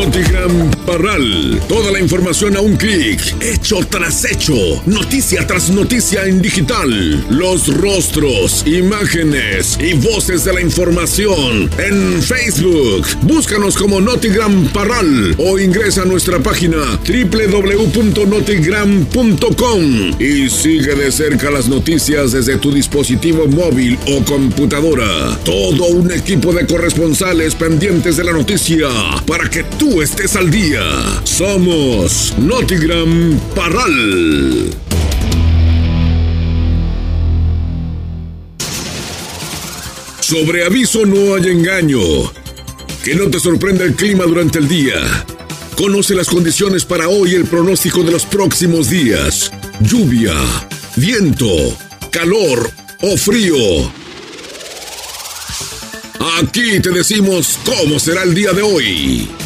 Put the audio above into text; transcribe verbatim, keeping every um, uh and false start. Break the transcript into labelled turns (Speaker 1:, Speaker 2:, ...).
Speaker 1: Notigram Parral. Toda la información a un clic, hecho tras hecho, noticia tras noticia en digital. Los rostros, imágenes y voces de la información en Facebook. Búscanos como Notigram Parral o ingresa a nuestra página doble u doble u doble u punto notigram punto com y sigue de cerca las noticias desde tu dispositivo móvil o computadora. Todo un equipo de corresponsales pendientes de la noticia para que tú estés al día. Somos Notigram Parral. Sobre aviso no hay engaño. Que no te sorprenda el clima durante el día. Conoce las condiciones para hoy y el pronóstico de los próximos días. Lluvia, viento, calor o frío. Aquí te decimos cómo será el día de hoy.